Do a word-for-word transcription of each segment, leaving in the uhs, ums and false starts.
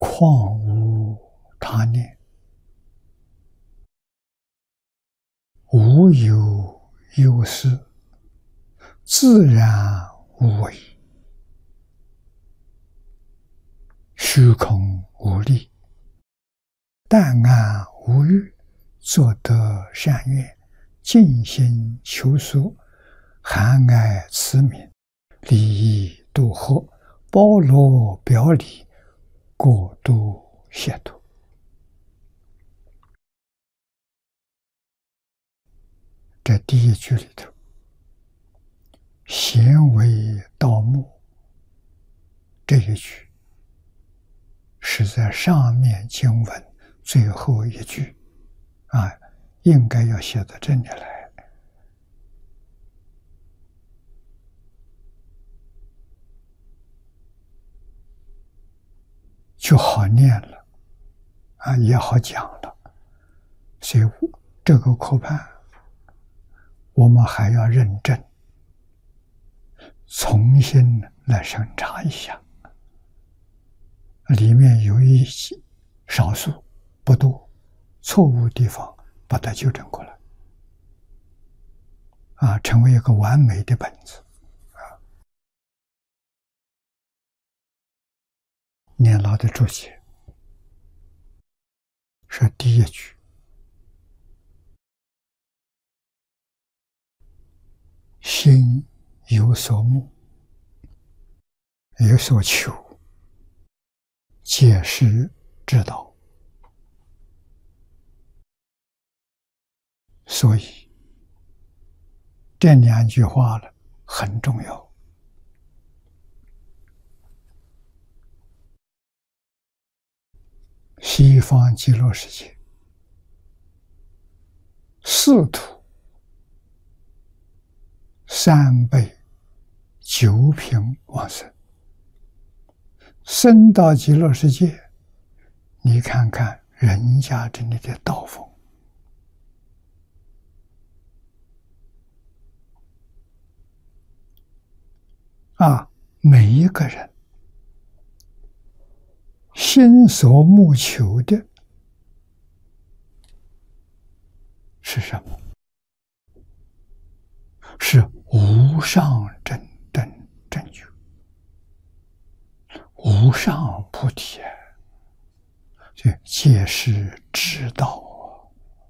况无他念，无有有事，自然无为，虚空无力，但安无欲，作得善愿，尽心求索，含爱慈悯，利益度脱，包罗表里，过度解脱。这第一句里头，贤为道目，这一句是在上面经文最后一句啊，应该要写到这里来，就好念了啊，也好讲了。所以这个课判我们还要认真重新来审查一下，里面有一些少数不多错误地方，把它纠正过来啊，成为一个完美的本子啊。年老的注解是第一句，心有所慕，有所求，皆是知道。所以这两句话了很重要。西方极乐世界四土三辈九品往生，生到极乐世界，你看看人家这里的道风啊，每一个人心所慕求的是什么？是无上正等正觉，无上菩提，这皆是知道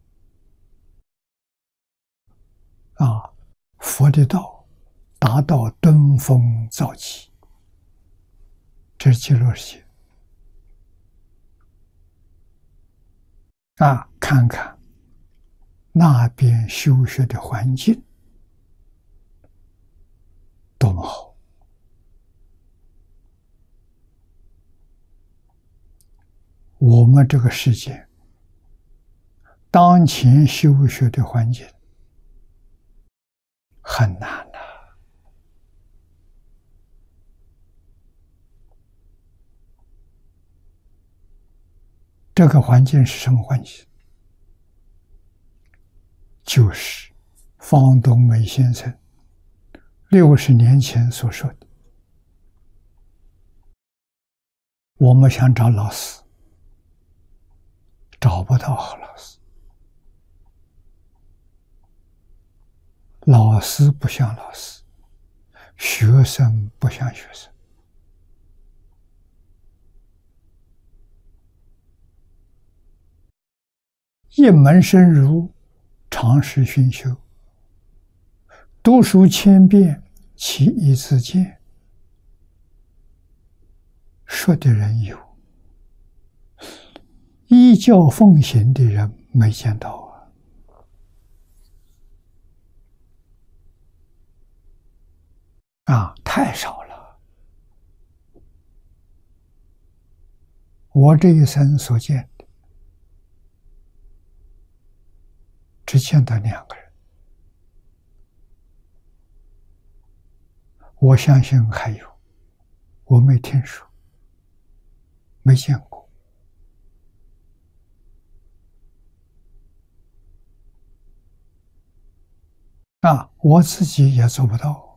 啊！佛的道达到登峰造极，这是极乐世界啊！看看那边修学的环境多么好，我们这个世界当前修学的环境很难的。这个环境是什么环境？就是方东美先生六十年前所说的，我们想找老师，找不到好老师，老师不像老师，学生不像学生。一门深入，常识熏修，读书千遍，其义自见。说的人有，依教奉行的人没见到啊！啊，太少了。我这一生所见的，只见到两个人，我相信还有，我没听说，没见过。啊，我自己也做不到。